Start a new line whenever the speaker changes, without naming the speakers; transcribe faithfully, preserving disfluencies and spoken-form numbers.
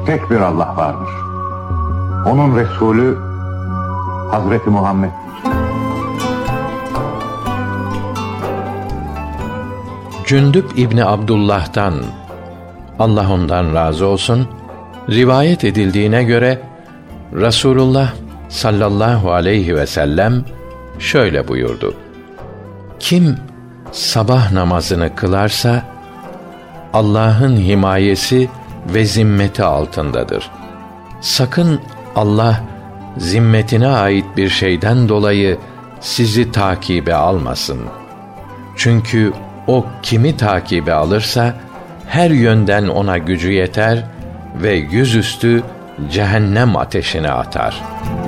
tek bir Allah vardır. Onun Resulü Hazreti Muhammed.
Cündüb İbni Abdullah'tan, Allah ondan razı olsun, rivayet edildiğine göre Resulullah sallallahu aleyhi ve sellem şöyle buyurdu: Kim sabah namazını kılarsa Allah'ın himayesi ve zimmeti altındadır. Sakın Allah zimmetine ait bir şeyden dolayı sizi takibe almasın. Çünkü o kimi takibe alırsa her yönden ona gücü yeter ve yüzüstü cehennem ateşine atar.